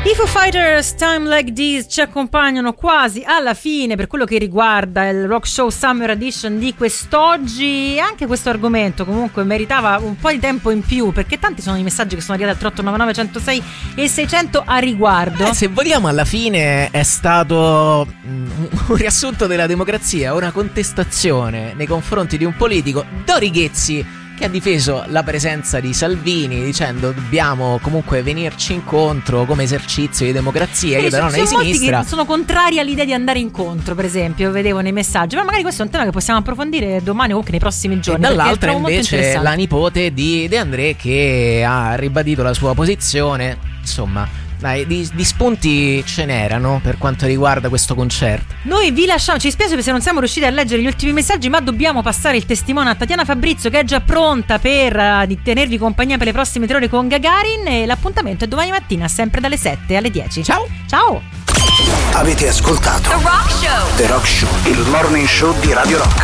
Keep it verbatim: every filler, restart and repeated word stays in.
I Foo Fighters, Time Like This, ci accompagnano quasi alla fine per quello che riguarda il Rock Show Summer Edition di quest'oggi. Anche questo argomento comunque meritava un po' di tempo in più, perché tanti sono i messaggi che sono arrivati al tre otto nove nove uno zero sei e seicento a riguardo. Eh, se vogliamo, alla fine è stato un riassunto della democrazia, una contestazione nei confronti di un politico, Dori Ghezzi, che ha difeso la presenza di Salvini dicendo dobbiamo comunque venirci incontro come esercizio di democrazia. Io da nonna di sinistra che sono contrari all'idea di andare incontro, per esempio, vedevo nei messaggi, ma magari questo è un tema che possiamo approfondire domani o anche nei prossimi giorni. E dall'altra invece la nipote di De André, che ha ribadito la sua posizione. Insomma, dai, di, di spunti ce n'erano per quanto riguarda questo concerto. Noi vi lasciamo, ci spiace se non siamo riusciti a leggere gli ultimi messaggi, ma dobbiamo passare il testimone a Tatiana Fabrizio, che è già pronta per uh, tenervi compagnia per le prossime tre ore con Gagarin, e l'appuntamento è domani mattina sempre dalle sette alle dieci. Ciao. Ciao. Avete ascoltato The Rock Show, The Rock Show, il morning show di Radio Rock.